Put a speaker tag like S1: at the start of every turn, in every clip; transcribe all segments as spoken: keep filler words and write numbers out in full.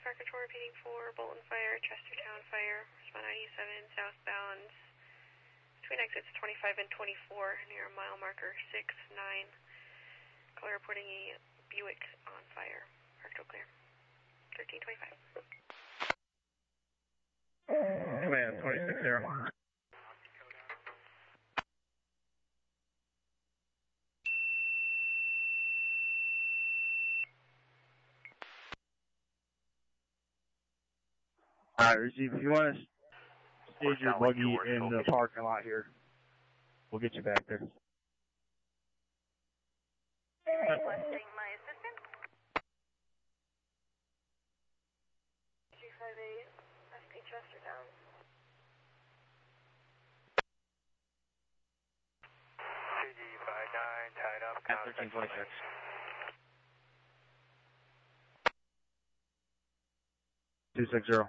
S1: Fire Control repeating for Bolton Fire, Chestertown Fire, respond ninety-seven, southbound, between exits twenty-five and twenty-four, near mile marker six nine. Caller reporting a Buick on fire. Fire Control clear. thirteen twenty-five.
S2: Command twenty-six zero. Alright, receive. If you want to stage your buggy in the parking lot here, we'll get you back there.
S1: Requesting my assistant. three five eight, S P Chestertown.
S3: C D five nine, tied up.
S2: At thirteen twenty-six. two six zero.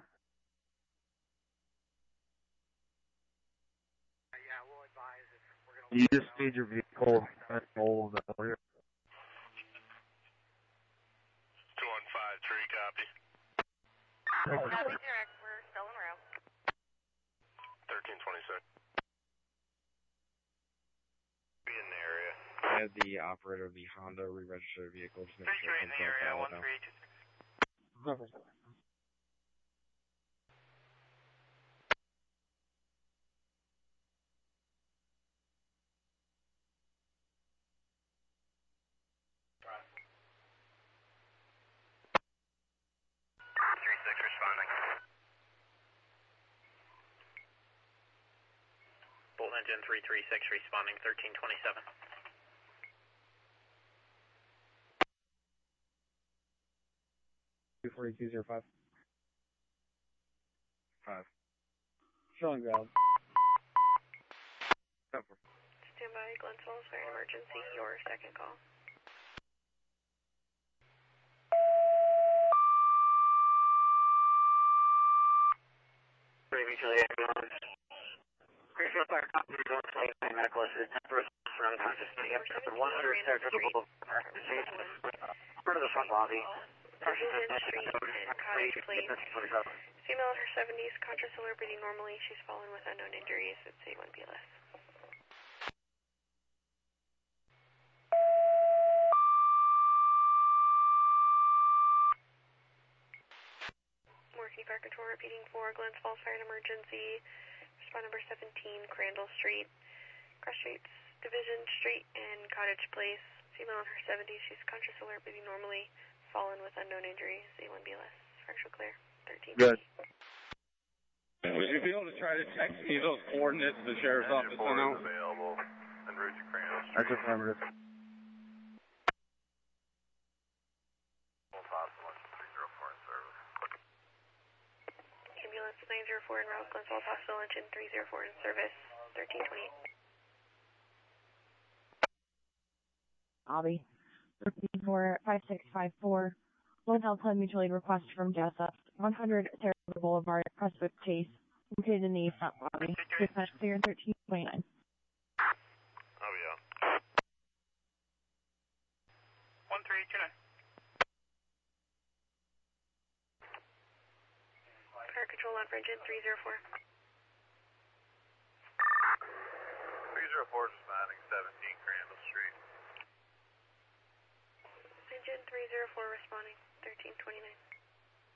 S3: Yeah, we'll advise if we're going to...
S2: You just stage your vehicle at all of the here.
S3: two one five, three, copy.
S1: Copy direct, we're still en route.
S3: thirteen twenty-six. Be in the area.
S4: I had the operator of the Honda re-register vehicle. Just make sure it
S3: in
S4: comes
S3: the area,
S4: out
S3: one three two six. three six responding.
S5: Bolt engine three three six responding thirteen twenty-seven.
S2: two four two zero five. five. Showing ground.
S1: Stand by, Glens Falls Fire Emergency, your second call.
S5: Brave utility ambulance. Greenfield Fire Company, going to twenty-nine medical assistant, first from unconscious, up to one hundred territorial front of the front lobby.
S1: Washington Street and Cottage Place. Female in her seventies, conscious, alert, breathing normally. She's fallen with unknown injuries. It's A one B L S. Morgan Fire Control repeating for Glens Falls Fire and Emergency. Respond number seventeen, Crandall Street, Cross Streets, Division Street, and Cottage Place. Female in her seventies, she's conscious, alert, breathing normally. Fallen with unknown injuries. A one B L S. Fire Control clear. thirteen.
S2: Good. Would you be able to try to text me those coordinates the sheriff's office sent out?
S3: Available en route to Crandall Street.
S2: That's affirmative.
S1: Ambulance nine zero four en route, Glens Falls Hospital, engine three zero four in service, thirteen twenty-eight.
S6: Avi, for five six five four, One Delta mutual aid request from Jessup, one hundred Saratoga Boulevard, Crestwood Chase, located in the front lobby. Dispatch clear thirteen twenty-nine.
S3: Oh, yeah.
S5: one three two nine.
S1: Fire Control on for engine three zero four.
S3: three zero four responding, seventeen Crandall Street.
S1: Engine three zero four responding.